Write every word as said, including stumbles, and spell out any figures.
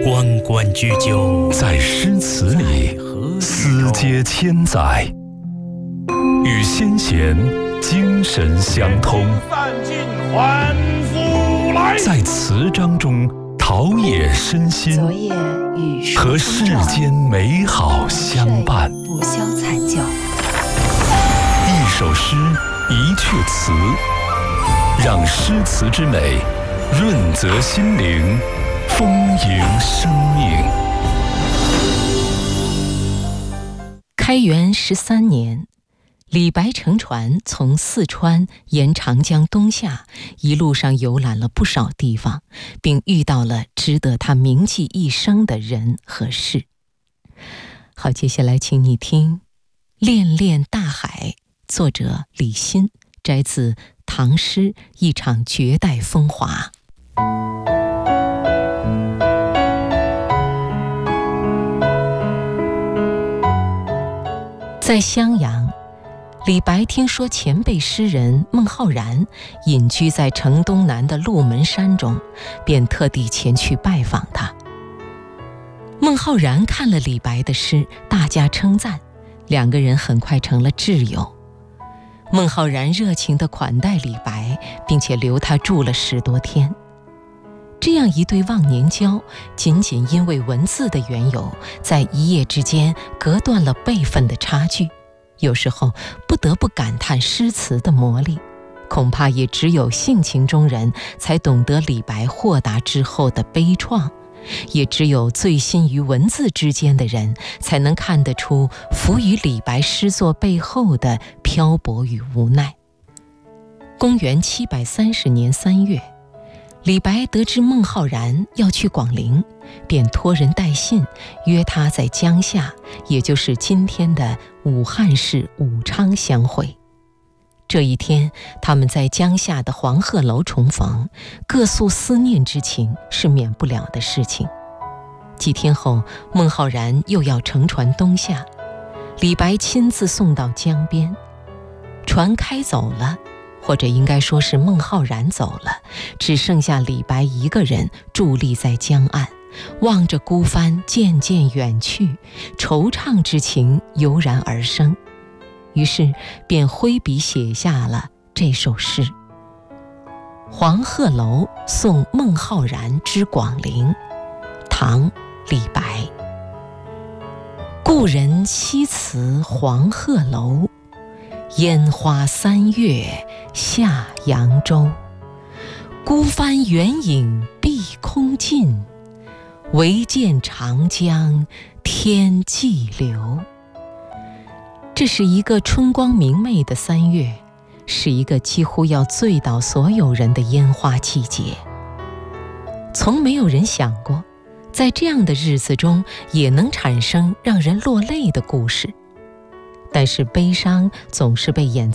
关关雎鸠， 在诗词里思接千载，与先贤精神相通，在词章中陶冶身心，和世间美好相伴。 不消残酒， 一首诗，一阙词，让诗词之美润泽心灵，丰盈生命。 开元十三年，李白乘船从四川沿长江东下，一路上游览了不少地方，并遇到了值得他铭记一生的人和事。好，接下来请你听《恋恋大海》，作者李欣，摘自唐诗《一场绝代风华》。在襄阳，李白听说前辈诗人孟浩然隐居在城东南的鹿门山中，便特地前去拜访他。孟浩然看了李白的诗，大加称赞，两个人很快成了挚友。孟浩然热情地款待李白，并且留他住了十多天。这样一对忘年交，仅仅因为文字的缘由，在一夜之间隔断了辈分的差距。有时候不得不感叹诗词的魔力，恐怕也只有性情中人才懂得李白豁达之后的悲怆，也只有醉心于文字之间的人才能看得出伏于李白诗作背后的漂泊与无奈。公元七百三十年三月，李白得知孟浩然要去广陵，便托人带信约他在江夏，也就是今天的武汉市武昌相会。这一天，他们在江夏的黄鹤楼重逢，各诉思念之情是免不了的事情。几天后，孟浩然又要乘船东下，李白亲自送到江边。船开走了，或者应该说是孟浩然走了，只剩下李白一个人伫立在江岸，望着孤帆渐渐远去，惆怅之情油然而生。于是便挥笔写下了这首诗《黄鹤楼送孟浩然之广陵》，唐·李白。故人西辞黄鹤楼，烟花三月下扬州。孤帆远影碧空尽，唯见长江天际流。这是一个春光明媚的三月，是一个几乎要醉倒所有人的烟花季节。从没有人想过，在这样的日子中也能产生让人落泪的故事。但是悲伤总是被掩